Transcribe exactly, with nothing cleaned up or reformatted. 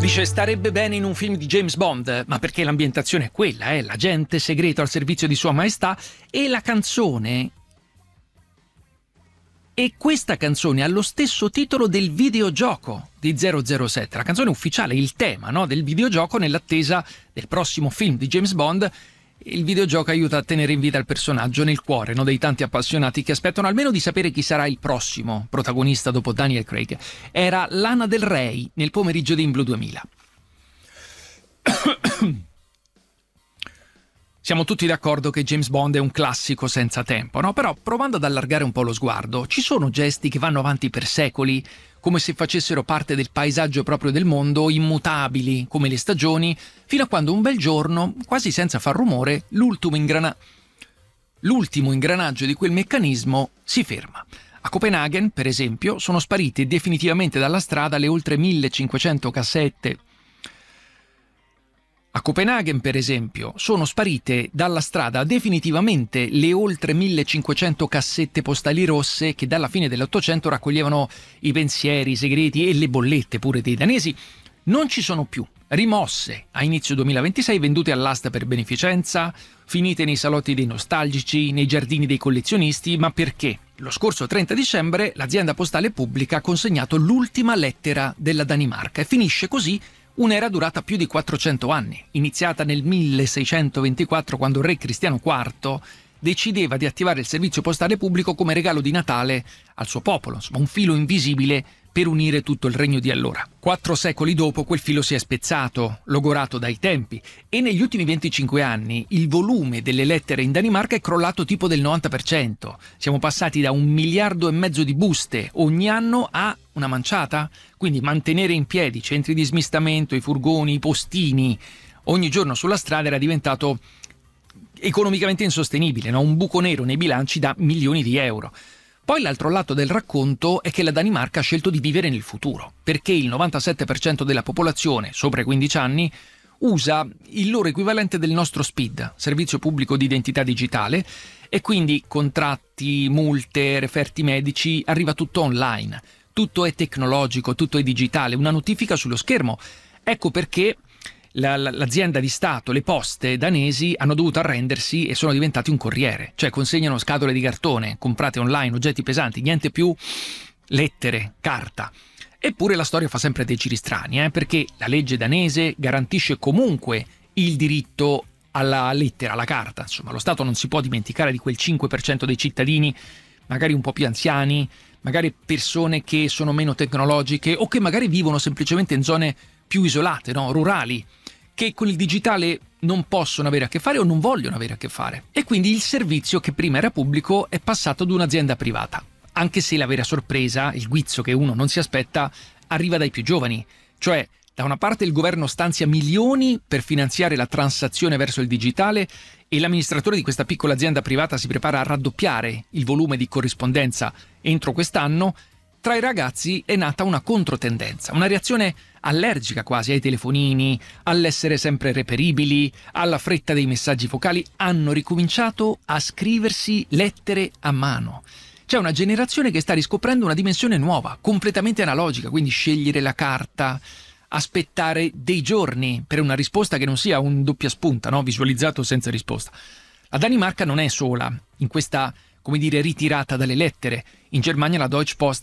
Dice starebbe bene in un film di James Bond, ma perché l'ambientazione è quella, è eh? l'agente segreto al servizio di Sua Maestà, e la canzone... E questa canzone ha lo stesso titolo del videogioco di zero zero sette, la canzone ufficiale, il tema, no, del videogioco nell'attesa del prossimo film di James Bond. Il videogioco aiuta a tenere in vita il personaggio nel cuore, no, dei tanti appassionati che aspettano almeno di sapere chi sarà il prossimo protagonista dopo Daniel Craig. Era Lana Del Rey nel pomeriggio di In Blue duemila. Siamo tutti d'accordo che James Bond è un classico senza tempo, no? Però provando ad allargare un po' lo sguardo, ci sono gesti che vanno avanti per secoli, come se facessero parte del paesaggio proprio del mondo, immutabili come le stagioni, fino a quando un bel giorno, quasi senza far rumore, l'ultimo, ingrana... l'ultimo ingranaggio di quel meccanismo si ferma. A Copenaghen, per esempio, sono sparite definitivamente dalla strada le oltre millecinquecento cassette. A Copenaghen, per esempio, sono sparite dalla strada definitivamente le oltre millecinquecento cassette postali rosse che dalla fine dell'Ottocento raccoglievano i pensieri, i segreti e le bollette pure dei danesi. Non ci sono più. Rimosse a inizio duemilaventisei, vendute all'asta per beneficenza, finite nei salotti dei nostalgici, nei giardini dei collezionisti, ma perché? Lo scorso trenta dicembre l'azienda postale pubblica ha consegnato l'ultima lettera della Danimarca e finisce così un'era durata più di quattrocento anni, iniziata nel milleseicentoventiquattro quando il re Cristiano quarto decideva di attivare il servizio postale pubblico come regalo di Natale al suo popolo, insomma un filo invisibile per unire tutto il regno di allora. Quattro secoli dopo quel filo si è spezzato, logorato dai tempi, e negli ultimi venticinque anni il volume delle lettere in Danimarca è crollato tipo del novanta per cento. Siamo passati da un miliardo e mezzo di buste ogni anno a una manciata, quindi mantenere in piedi i centri di smistamento, i furgoni, i postini ogni giorno sulla strada era diventato economicamente insostenibile, no? Un buco nero nei bilanci da milioni di euro. Poi l'altro lato del racconto è che la Danimarca ha scelto di vivere nel futuro, perché il novantasette per cento della popolazione, sopra i quindici anni, usa il loro equivalente del nostro S P I D, Servizio Pubblico di Identità Digitale, e quindi contratti, multe, referti medici, arriva tutto online. Tutto è tecnologico, tutto è digitale, una notifica sullo schermo. Ecco perché la, la, l'azienda di Stato, le poste danesi, hanno dovuto arrendersi e sono diventati un corriere. Cioè consegnano scatole di cartone, comprate online, oggetti pesanti, niente più lettere, carta. Eppure la storia fa sempre dei giri strani, eh? Perché la legge danese garantisce comunque il diritto alla lettera, alla carta. Insomma, lo Stato non si può dimenticare di quel cinque per cento dei cittadini, magari un po' più anziani, magari persone che sono meno tecnologiche o che magari vivono semplicemente in zone più isolate, no? Rurali, che con il digitale non possono avere a che fare o non vogliono avere a che fare. E quindi il servizio che prima era pubblico è passato ad un'azienda privata. Anche se la vera sorpresa, il guizzo che uno non si aspetta, arriva dai più giovani. Cioè, da una parte il governo stanzia milioni per finanziare la transazione verso il digitale e l'amministratore di questa piccola azienda privata si prepara a raddoppiare il volume di corrispondenza entro quest'anno. Tra i ragazzi è nata una controtendenza, una reazione allergica quasi ai telefonini, all'essere sempre reperibili, alla fretta dei messaggi vocali. Hanno ricominciato a scriversi lettere a mano. C'è una generazione che sta riscoprendo una dimensione nuova, completamente analogica, quindi scegliere la carta, aspettare dei giorni per una risposta che non sia un doppia spunta, no? Visualizzato senza risposta. La Danimarca non è sola in questa, come dire, ritirata dalle lettere. In Germania la Deutsche Post